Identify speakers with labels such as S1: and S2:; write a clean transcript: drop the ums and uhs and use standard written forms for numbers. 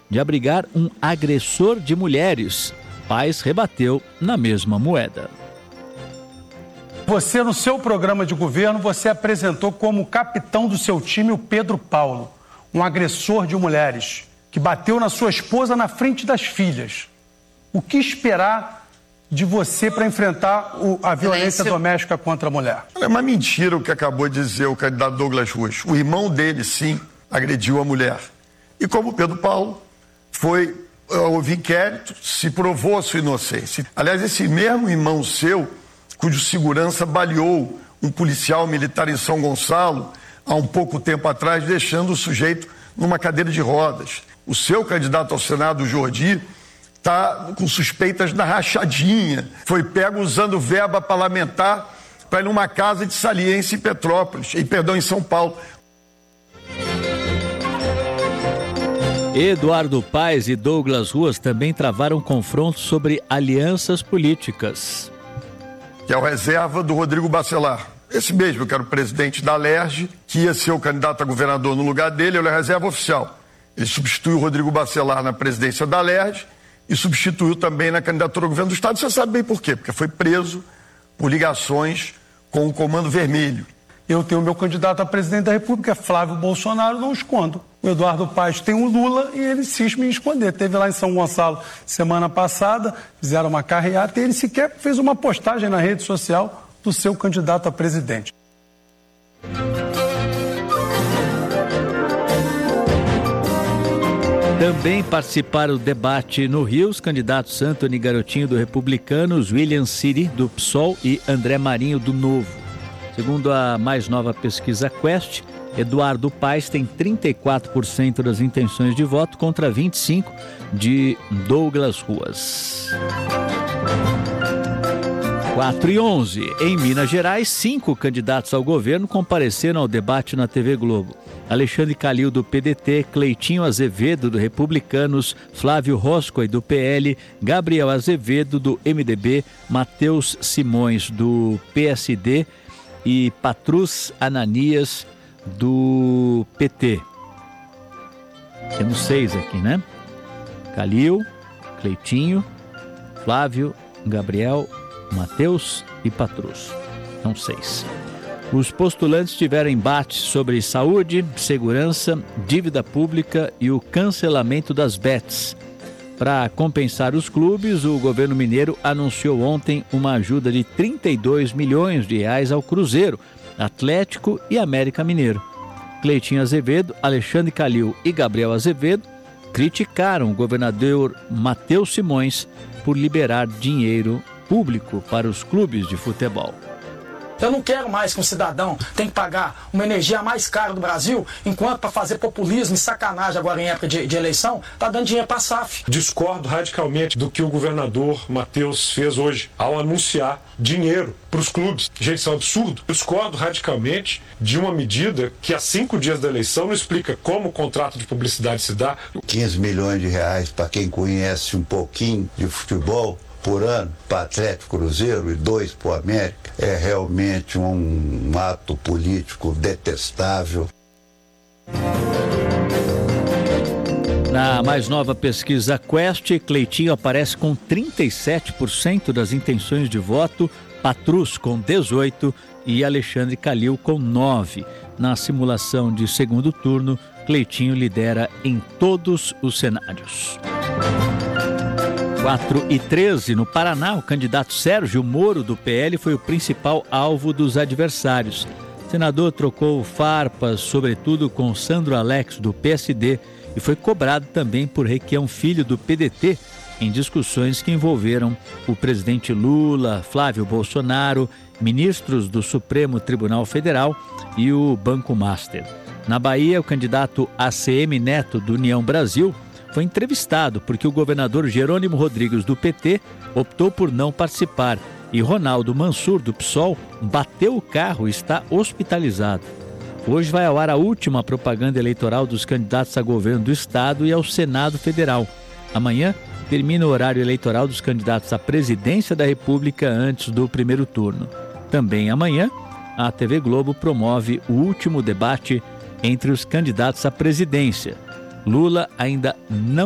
S1: de abrigar um agressor de mulheres. Paes rebateu na mesma moeda.
S2: Você, no seu programa de governo, você apresentou como capitão do seu time o Pedro Paulo, um agressor de mulheres, que bateu na sua esposa na frente das filhas. O que esperar de você para enfrentar a violência doméstica contra a mulher?
S3: É uma mentira o que acabou de dizer o candidato Douglas Ruas. O irmão dele, sim, agrediu a mulher. E como o Pedro Paulo houve inquérito, se provou a sua inocência. Aliás, esse mesmo irmão seu, cujo segurança baleou um policial militar em São Gonçalo há um pouco tempo atrás, deixando o sujeito numa cadeira de rodas. O seu candidato ao Senado, o Jordi, está com suspeitas na rachadinha. Foi pego usando verba parlamentar para ir numa casa de saliência em São Paulo.
S1: Eduardo Paes e Douglas Ruas também travaram confrontos sobre alianças políticas.
S3: Que é o reserva do Rodrigo Bacelar. Esse mesmo, que era o presidente da Alerj, que ia ser o candidato a governador no lugar dele, ele é reserva oficial. Ele substituiu o Rodrigo Bacelar na presidência da Alerj e substituiu também na candidatura ao governo do Estado. Você sabe bem por quê, porque foi preso por ligações com o Comando Vermelho.
S2: Eu tenho o meu candidato a presidente da República, Flávio Bolsonaro, não escondo. O Eduardo Paes tem o Lula e ele cisma em esconder. Teve lá em São Gonçalo semana passada, fizeram uma carreata e ele sequer fez uma postagem na rede social do seu candidato a presidente.
S1: Também participaram do debate no Rio os candidatos Antony Garotinho do Republicanos, William Siri do PSOL e André Marinho do Novo. Segundo a mais nova pesquisa Quest, Eduardo Paes tem 34% das intenções de voto contra 25% de Douglas Ruas. 4h11. Em Minas Gerais, 5 candidatos ao governo compareceram ao debate na TV Globo. Alexandre Calil, do PDT, Cleitinho Azevedo, do Republicanos, Flávio Roscoe, do PL, Gabriel Azevedo, do MDB, Matheus Simões, do PSD e Patrus Ananias, do PT. Temos 6 aqui, né? Calil, Cleitinho, Flávio, Gabriel, Matheus e Patrus. São 6. Os postulantes tiveram embates sobre saúde, segurança, dívida pública e o cancelamento das bets. Para compensar os clubes, o governo mineiro anunciou ontem uma ajuda de 32 milhões de reais ao Cruzeiro, Atlético e América Mineiro. Cleitinho Azevedo, Alexandre Calil e Gabriel Azevedo criticaram o governador Matheus Simões por liberar dinheiro público para os clubes de futebol.
S4: Eu não quero mais que um cidadão tenha que pagar uma energia mais cara do Brasil, enquanto para fazer populismo e sacanagem agora em época de eleição, está dando dinheiro para a SAF.
S5: Discordo radicalmente do que o governador Matheus fez hoje, ao anunciar dinheiro para os clubes. Gente, isso é um absurdo. Discordo radicalmente de uma medida que há 5 dias da eleição não explica como o contrato de publicidade se dá.
S6: 15 milhões de reais para quem conhece um pouquinho de futebol por ano para Atlético Cruzeiro e 2 para o América é realmente um ato político detestável.
S1: Na mais nova pesquisa Quest, Cleitinho aparece com 37% das intenções de voto, Patrus com 18% e Alexandre Calil com 9%. Na simulação de segundo turno, Cleitinho lidera em todos os cenários. 4h13, no Paraná, o candidato Sérgio Moro, do PL, foi o principal alvo dos adversários. O senador trocou farpas, sobretudo com Sandro Alex, do PSD, e foi cobrado também por Requião Filho, do PDT, em discussões que envolveram o presidente Lula, Flávio Bolsonaro, ministros do Supremo Tribunal Federal e o Banco Master. Na Bahia, o candidato ACM Neto, do União Brasil, foi entrevistado porque o governador Jerônimo Rodrigues, do PT, optou por não participar e Ronaldo Mansur, do PSOL, bateu o carro e está hospitalizado. Hoje vai ao ar a última propaganda eleitoral dos candidatos a governo do Estado e ao Senado Federal. Amanhã termina o horário eleitoral dos candidatos à presidência da República antes do primeiro turno. Também amanhã, a TV Globo promove o último debate entre os candidatos à presidência. Lula ainda não